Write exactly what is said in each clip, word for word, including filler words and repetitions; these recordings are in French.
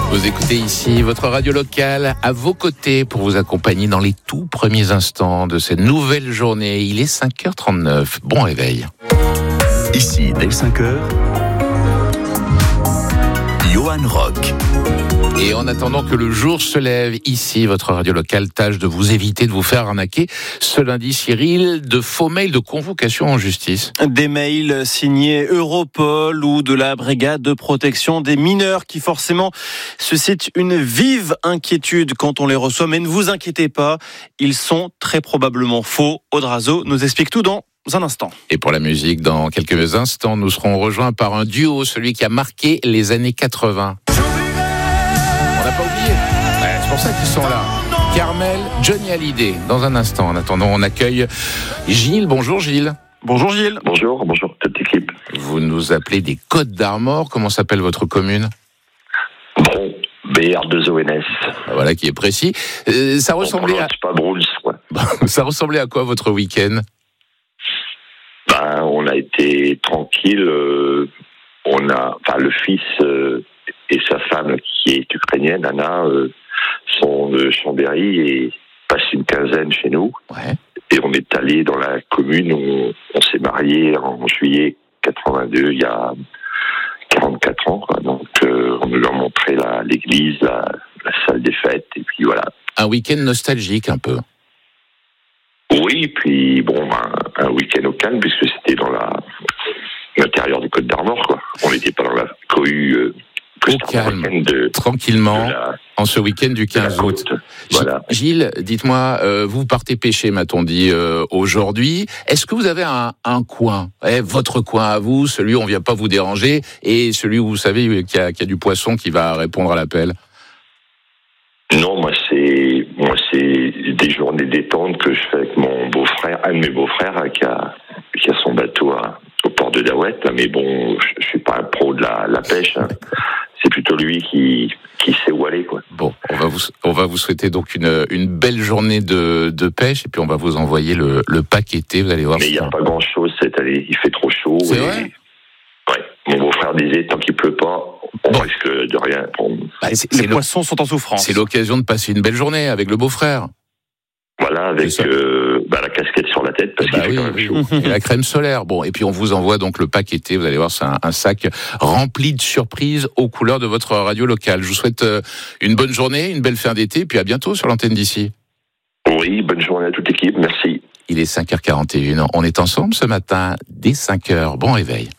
Vous écoutez ici votre radio locale à vos côtés pour vous accompagner dans les tout premiers instants de cette nouvelle journée. Il est cinq heures trente-neuf. Bon réveil. Ici, dès cinq heures, Johan Rock. Et en attendant que le jour se lève, ici, votre radio locale tâche de vous éviter de vous faire arnaquer. Ce lundi, Cyril, de faux mails de convocation en justice. Des mails signés Europol ou de la brigade de protection des mineurs qui forcément suscitent une vive inquiétude quand on les reçoit. Mais ne vous inquiétez pas, ils sont très probablement faux. Audrazo nous explique tout dans un instant. Et pour la musique, dans quelques instants, nous serons rejoints par un duo, celui qui a marqué les années quatre-vingts. On n'a pas oublié. Ouais, c'est pour ça qu'ils sont là. Carmel, Johnny Hallyday. Dans un instant. En attendant, on accueille Gilles. Bonjour Gilles. Bonjour Gilles. Bonjour, bonjour toute l'équipe. Vous nous appelez des Côtes d'Armor. Comment s'appelle votre commune ? Bon, B R deux O N S. Voilà qui est précis. Euh, ça ressemblait à... C'est pas Bruls, quoi. Ça ressemblait à quoi votre week-end ? Ben, on a été tranquille. Euh, on a, enfin, le fils euh, et sa femme qui est ukrainienne, Anna, euh, sont de Chambéry et passent une quinzaine chez nous. Ouais. Et on est allé dans la commune où on, on s'est marié en juillet quatre-vingt-deux, il y a quarante-quatre ans. Quoi. Donc, euh, on nous a montré la, l'église, la, la salle des fêtes, et puis voilà. Un week-end nostalgique un peu. Oui, puis bon, ben, un week-end au calme, puisque c'était dans la, l'intérieur des Côtes d'Armor, quoi. On n'était pas dans la cohue. Euh, au calme, de, tranquillement, de la, en ce week-end du quinze août. Voilà. Gilles, dites-moi, euh, vous partez pêcher, m'a-t-on dit, euh, aujourd'hui. Est-ce que vous avez un, un coin, eh, votre coin à vous, celui où on ne vient pas vous déranger, et celui où vous savez qu'il y a, qu'il y a du poisson qui va répondre à l'appel ? Non, moi c'est moi c'est des journées détente que je fais avec mon beau-frère, un de mes beaux-frères qui a qui a son bateau à, au port de Daouette. Mais bon, je, je suis pas un pro de la, la pêche. Hein. C'est plutôt lui qui qui sait où aller, quoi. Bon, on va vous on va vous souhaiter donc une une belle journée de de pêche et puis on va vous envoyer le le paqueté. Vous allez voir. Mais il y a pas grand chose cette année. Il fait trop chaud. C'est et... vrai. Ouais. Mon beau-frère disait tant qu'il pleut pas, on bon. risque de rien. Bah, c'est, les poissons sont en souffrance. C'est l'occasion de passer une belle journée avec le beau-frère. Voilà, avec euh, bah, la casquette sur la tête parce bah qu'il oui, fait quand même chaud. Oui. Et la crème solaire. Bon, et puis on vous envoie donc le paqueté. Vous allez voir, c'est un, un sac rempli de surprises aux couleurs de votre radio locale. Je vous souhaite euh, une bonne journée, une belle fin d'été, puis à bientôt sur l'antenne d'ici. Oui, bonne journée à toute l'équipe. Merci. Il est cinq heures quarante et une. On est ensemble ce matin dès cinq heures. Bon réveil.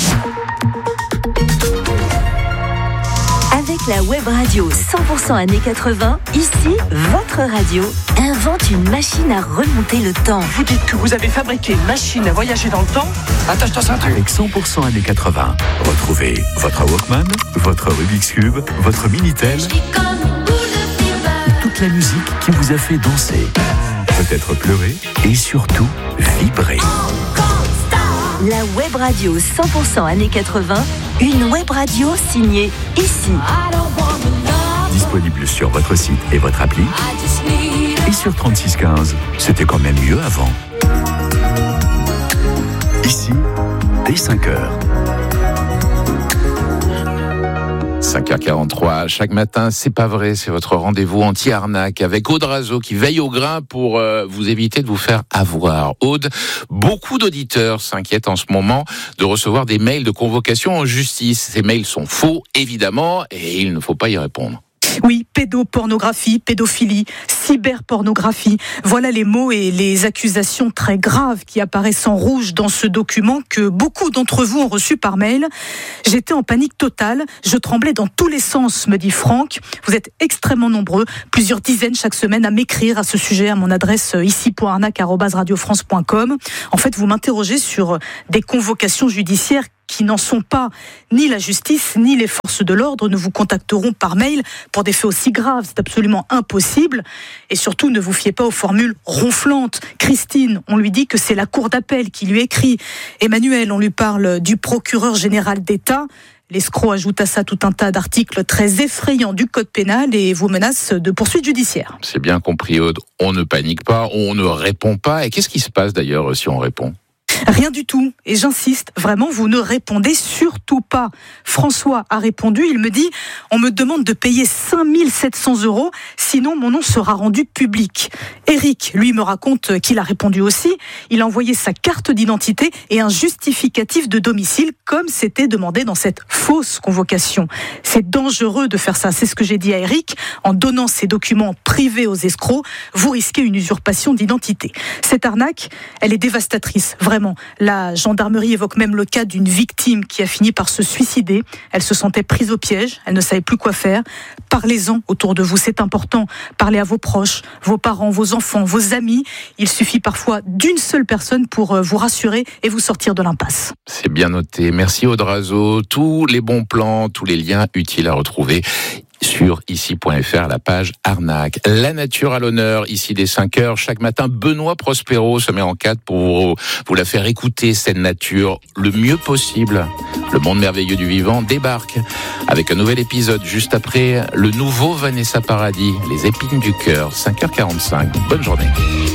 Avec la web radio cent pour cent années quatre-vingts, ici, votre radio invente une machine à remonter le temps. Vous dites que vous avez fabriqué une machine à voyager dans le temps ? Attache-toi ça. Avec cent pour cent années quatre-vingts, retrouvez votre Walkman, votre Rubik's Cube, votre Minitel, toute la musique qui vous a fait danser, peut-être pleurer et surtout vibrer. La web radio cent pour cent années quatre-vingts, une web radio signée ici. Disponible sur votre site et votre appli. Et sur trente-six quinze, c'était quand même mieux avant. Ici, dès cinq heures. cinq heures quarante-trois, chaque matin, c'est pas vrai, c'est votre rendez-vous anti-arnaque avec Audrazo qui veille au grain pour euh, vous éviter de vous faire avoir. Aude, beaucoup d'auditeurs s'inquiètent en ce moment de recevoir des mails de convocation en justice. Ces mails sont faux, évidemment, et il ne faut pas y répondre. Oui, pédopornographie, pédophilie, cyberpornographie. Voilà les mots et les accusations très graves qui apparaissent en rouge dans ce document que beaucoup d'entre vous ont reçu par mail. J'étais en panique totale, je tremblais dans tous les sens, me dit Franck. Vous êtes extrêmement nombreux, plusieurs dizaines chaque semaine à m'écrire à ce sujet à mon adresse ici point arnaque arobase radio france point com. En fait, vous m'interrogez sur des convocations judiciaires qui n'en sont pas. Ni la justice, ni les forces de l'ordre ne vous contacteront par mail pour des faits aussi graves. C'est absolument impossible. Et surtout, ne vous fiez pas aux formules ronflantes. Christine, on lui dit que c'est la cour d'appel qui lui écrit. Emmanuel, on lui parle du procureur général d'État. L'escroc ajoute à ça tout un tas d'articles très effrayants du code pénal et vous menace de poursuites judiciaires. C'est bien compris, Aude. On ne panique pas, on ne répond pas. Et qu'est-ce qui se passe d'ailleurs si on répond ? Rien du tout. Et j'insiste, vraiment, vous ne répondez surtout pas. François a répondu, il me dit « On me demande de payer cinq mille sept cents euros, sinon mon nom sera rendu public. » Eric, lui, me raconte qu'il a répondu aussi. Il a envoyé sa carte d'identité et un justificatif de domicile, comme c'était demandé dans cette fausse convocation. C'est dangereux de faire ça, c'est ce que j'ai dit à Eric. En donnant ces documents privés aux escrocs, vous risquez une usurpation d'identité. Cette arnaque, elle est dévastatrice, vraiment. La gendarmerie évoque même le cas d'une victime qui a fini par se suicider. Elle se sentait prise au piège, elle ne savait plus quoi faire. Parlez-en autour de vous, c'est important. Parlez à vos proches, vos parents, vos enfants, vos amis. Il suffit parfois d'une seule personne pour vous rassurer et vous sortir de l'impasse. C'est bien noté. Merci Aude Razeau. Tous les bons plans, tous les liens utiles à retrouver sur ici point f r, la page arnaque. La nature à l'honneur, ici dès cinq heures. Chaque matin, Benoît Prospero se met en cadre pour vous, vous la faire écouter, cette nature, le mieux possible. Le monde merveilleux du vivant débarque avec un nouvel épisode juste après le nouveau Vanessa Paradis, les épines du cœur, cinq heures quarante-cinq. Bonne journée.